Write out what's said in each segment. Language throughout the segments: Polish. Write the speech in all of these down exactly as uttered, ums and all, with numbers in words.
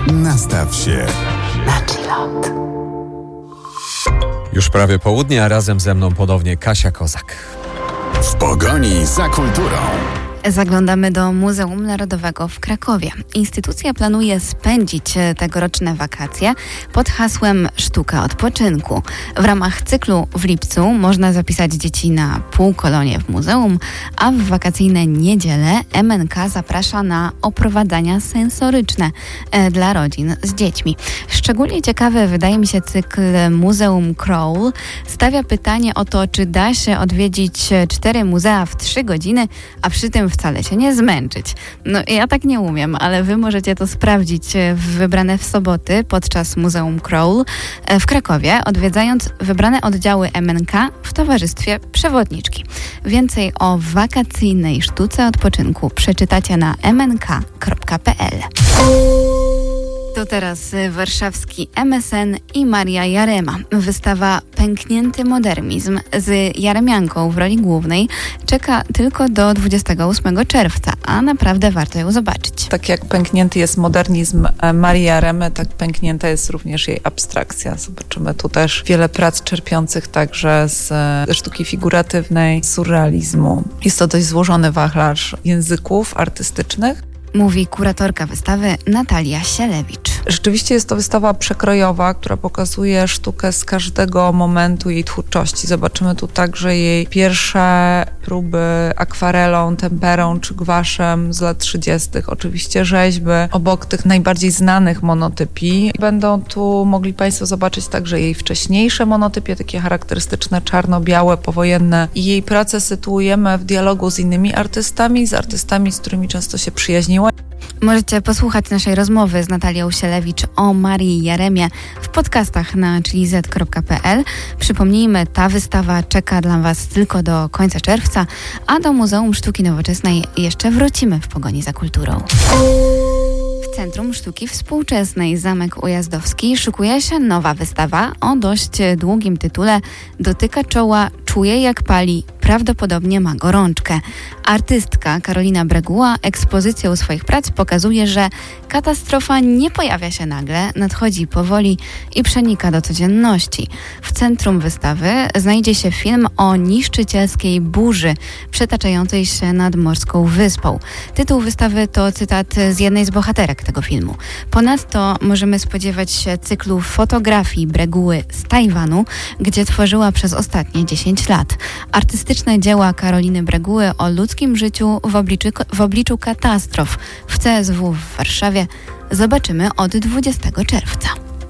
Nastaw się na chillot. Już prawie południe, a razem ze mną ponownie Kasia Kozak. W pogoni za kulturą. Zaglądamy do Muzeum Narodowego w Krakowie. Instytucja planuje spędzić tegoroczne wakacje pod hasłem Sztuka odpoczynku. W ramach cyklu w lipcu można zapisać dzieci na półkolonie w muzeum, a w wakacyjne niedziele M N K zaprasza na oprowadzania sensoryczne dla rodzin z dziećmi. Szczególnie ciekawy wydaje mi się cykl Muzeum Crawl. Stawia pytanie o to, czy da się odwiedzić cztery muzea w trzy godziny, a przy tym wcale się nie zmęczyć. No ja tak nie umiem, ale wy możecie to sprawdzić w wybrane w soboty podczas Muzeum Crawl w Krakowie, odwiedzając wybrane oddziały M N K w towarzystwie przewodniczki. Więcej o wakacyjnej sztuce odpoczynku przeczytacie na m n k kropka p l. To teraz warszawski M S N i Maria Jarema. Wystawa Pęknięty modernizm z Jaremianką w roli głównej czeka tylko do dwudziestego ósmego czerwca, a naprawdę warto ją zobaczyć. Tak jak pęknięty jest modernizm Marii Jaremy, tak pęknięta jest również jej abstrakcja. Zobaczymy tu też wiele prac czerpiących także z sztuki figuratywnej, surrealizmu. Jest to dość złożony wachlarz języków artystycznych. Mówi kuratorka wystawy Natalia Sielewicz. Rzeczywiście jest to wystawa przekrojowa, która pokazuje sztukę z każdego momentu jej twórczości. Zobaczymy tu także jej pierwsze próby akwarelą, temperą czy gwaszem z lat trzydziestych. Oczywiście rzeźby obok tych najbardziej znanych monotypii. Będą tu mogli Państwo zobaczyć także jej wcześniejsze monotypie, takie charakterystyczne czarno-białe, powojenne. I jej pracę sytuujemy w dialogu z innymi artystami, z artystami, z którymi często się przyjaźniła. Możecie posłuchać naszej rozmowy z Natalią Sielewicz o Marii Jaremie w podcastach na chillizet kropka p l. Przypomnijmy, ta wystawa czeka dla Was tylko do końca czerwca, a do Muzeum Sztuki Nowoczesnej jeszcze wrócimy w pogoni za kulturą. W Centrum Sztuki Współczesnej Zamek Ujazdowski szykuje się nowa wystawa o dość długim tytule Dotyka czoła, czuje jak pali, prawdopodobnie ma gorączkę. Artystka Karolina Breguła ekspozycją swoich prac pokazuje, że katastrofa nie pojawia się nagle, nadchodzi powoli i przenika do codzienności. W centrum wystawy znajdzie się film o niszczycielskiej burzy przetaczającej się nad morską wyspą. Tytuł wystawy to cytat z jednej z bohaterek tego filmu. Ponadto możemy spodziewać się cyklu fotografii Breguły z Tajwanu, gdzie tworzyła przez ostatnie dziesięć lat. Artystyczne dzieła Karoliny Breguły o ludzkim życiu w obliczu, w obliczu katastrof w C S W w Warszawie zobaczymy od dwudziestego czerwca.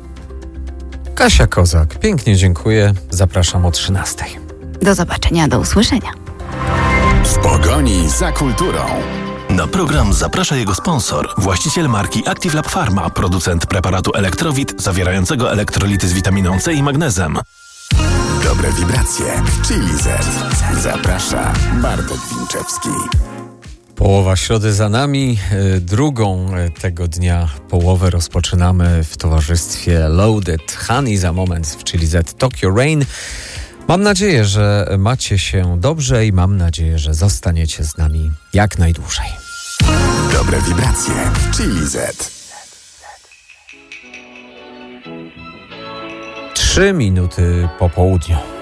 Kasia Kozak, pięknie dziękuję. Zapraszam o trzynastej. Do zobaczenia, do usłyszenia. W pogoni za kulturą. Na program zaprasza jego sponsor, właściciel marki Active Lab Pharma, producent preparatu Elektrowit zawierającego elektrolity z witaminą C i magnezem. Dobre wibracje w Chillizet. Zaprasza Bartek Winczewski. Połowa środy za nami, drugą tego dnia połowę rozpoczynamy w towarzystwie Loaded Honey. Za moment w Chillizet Tokyo Rain. Mam nadzieję, że macie się dobrze i mam nadzieję, że zostaniecie z nami jak najdłużej. Dobre wibracje w Chillizet. Trzy minuty po południu.